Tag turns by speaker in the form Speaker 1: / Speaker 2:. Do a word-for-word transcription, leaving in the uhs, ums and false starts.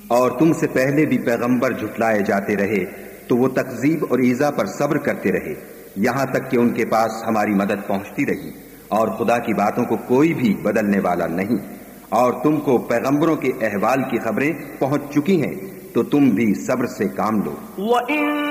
Speaker 1: और तुमसे पहले भी पैगंबर झुटलाए जाते रहे तो वो तकजीब और ईजा पर सब्र करते रहे, यहाँ तक कि उनके पास हमारी मदद पहुंचती रही, और खुदा की बातों को कोई भी बदलने वाला नहीं। और तुमको पैगंबरों के अहवाल की खबरें पहुंच चुकी हैं, तो तुम भी सब्र से काम लो।